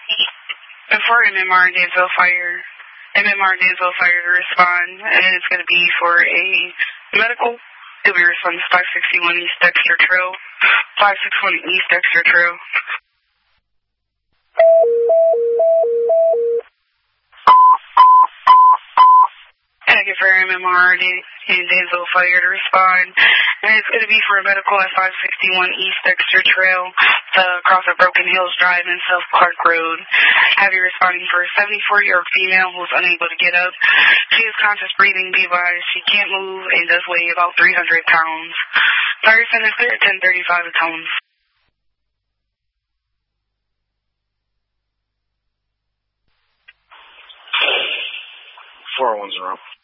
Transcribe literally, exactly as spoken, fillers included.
For M M R Dansville Fire, M M R Dansville Fire to respond, and it's going to be for a medical. It'll be responding to five sixty-one East Dexter Trail, five sixty-one East Dexter Trail. And I get for M M R and Dansville Fire to respond, and it's going to be for a medical at five sixty-one East Dexter Trail to cross a Broken Hills Drive and South Clark Road. Have you responding for a seventy-four-year-old female who's unable to get up. She is conscious breathing, be advised. She can't move and does weigh about three hundred pounds. Fire center clear at ten thirty-five at Tones. four one zero.